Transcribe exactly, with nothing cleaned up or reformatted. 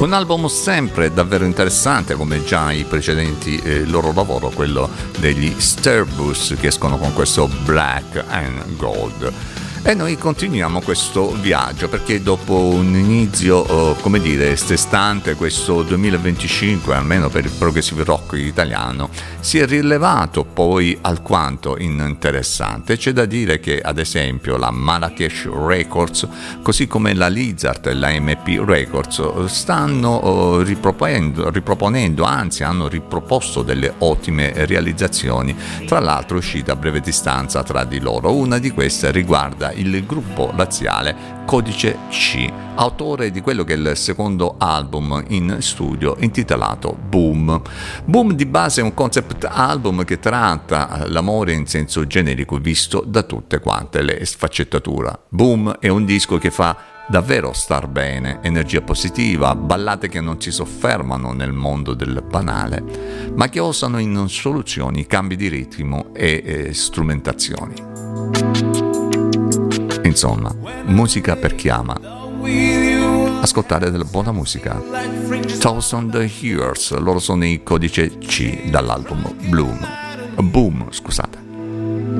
Un album sempre davvero interessante, come già i precedenti eh, loro lavoro, quello degli Starbus, che escono con questo Black and Gold. E noi continuiamo questo viaggio, perché dopo un inizio, eh, come dire, stestante, questo duemilaventicinque, almeno per il progressive rock italiano, si è rilevato poi alquanto interessante. C'è da dire che, ad esempio, la Marrakesh Records, così come la Lizard e la M P Records, stanno eh, riproponendo, riproponendo, anzi hanno riproposto delle ottime realizzazioni, tra l'altro uscite a breve distanza tra di loro. Una di queste riguarda il gruppo laziale Codice C, autore di quello che è il secondo album in studio intitolato Boom. Boom di base è un concept album che tratta l'amore in senso generico visto da tutte quante le sfaccettature. Boom è un disco che fa davvero star bene, energia positiva, ballate che non si soffermano nel mondo del banale, ma che osano in soluzioni, cambi di ritmo e, e strumentazioni. Insomma, musica per chi ama ascoltare della buona musica. Thousand Years, loro sono i Codice C dall'album Bloom. Boom, scusate.